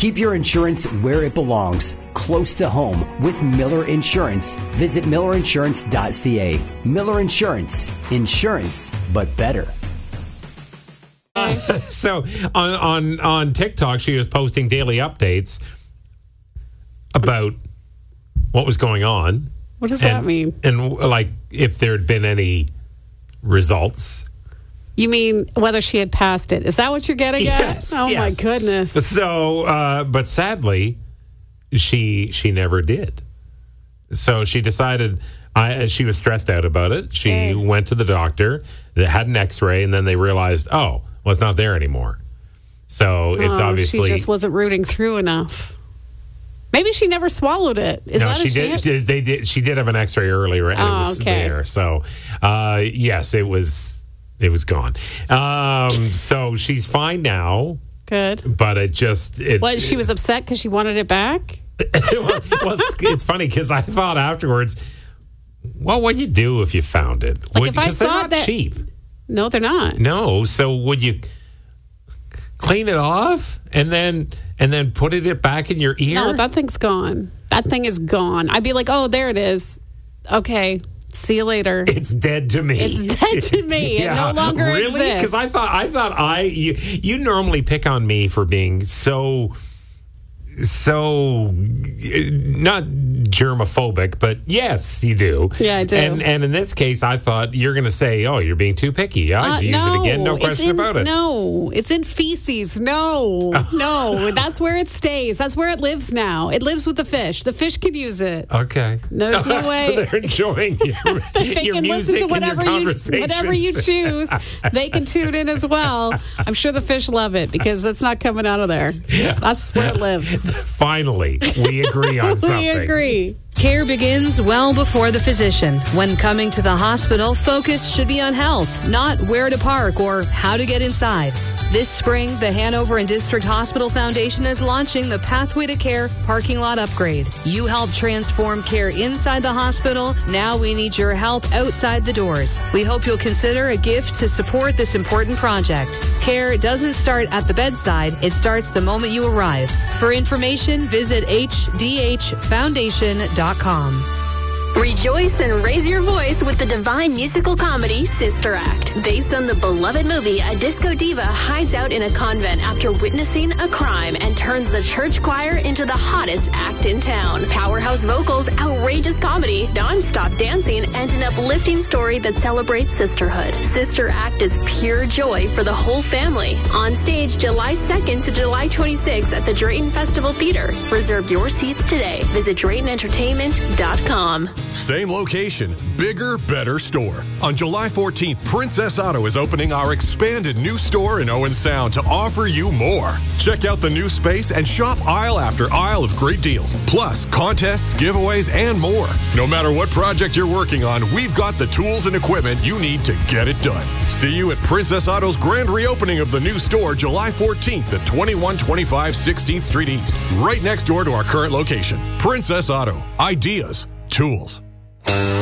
Keep your insurance where it belongs, close to home with Miller Insurance. Visit millerinsurance.ca. Miller Insurance. Insurance, but better. So on TikTok, she was posting daily updates about what was going on. What does that mean? And like if there had been any results. You mean whether she had passed it? Is that what you're getting yes, at? Oh, yes. my goodness. So, but sadly, she never did. So she decided, she was stressed out about it. She went to the doctor, they had an x-ray, and then they realized, well, it's not there anymore. So it's obviously... She just wasn't rooting through enough. Maybe she never swallowed it. Is that she did. She did have an x-ray earlier, and it was there. So, yes, it was gone. So she's fine now. Good. But it just... she was upset because she wanted it back? well, it's funny because I thought afterwards, what would you do if you found it? If I saw they're not cheap. No, they're not. No. So would you clean it off and then put it back in your ear? No, that thing's gone. That thing is gone. I'd be like, oh, there it is. Okay. See you later. It's dead to me. It's dead to me. It no longer exists. Really? Because I thought you normally pick on me for being so not germophobic, but yes, you do. Yeah, I do. And in this case, I thought you're going to say, "Oh, you're being too picky." I'd use it again, no question about it. No, it's in feces. No, that's where it stays. That's where it lives now. It lives with the fish. The fish can use it. Okay. There's no way. So they're enjoying they your can listen to whatever you choose. They can tune in as well. I'm sure the fish love it because it's not coming out of there. That's where it lives. Finally, we agree on something. We agree. Care begins well before the physician. When coming to the hospital, focus should be on health, not where to park or how to get inside. This spring, the Hanover and District Hospital Foundation is launching the Pathway to Care parking lot upgrade. You help transform care inside the hospital. Now we need your help outside the doors. We hope you'll consider a gift to support this important project. Care doesn't start at the bedside. It starts the moment you arrive. For information, visit hdhfoundation.com. Rejoice and raise your voice with the divine musical comedy Sister Act. Based on the beloved movie, a disco diva hides out in a convent after witnessing a crime and turns the church choir into the hottest act in town. Powerhouse vocals, outrageous comedy, non-stop dancing, and an uplifting story that celebrates sisterhood. Sister Act is pure joy for the whole family. On stage July 2nd to July 26th at the Drayton Festival Theater. Reserve your seats today. Visit DraytonEntertainment.com. Same location, bigger, better store. On July 14th, Princess Auto is opening our expanded new store in Owen Sound to offer you more. Check out the new space and shop aisle after aisle of great deals, plus contests, giveaways, and more. No matter what project you're working on, we've got the tools and equipment you need to get it done. See you at Princess Auto's grand reopening of the new store July 14th at 2125 16th Street East, right next door to our current location. Princess Auto. Ideas. Tools.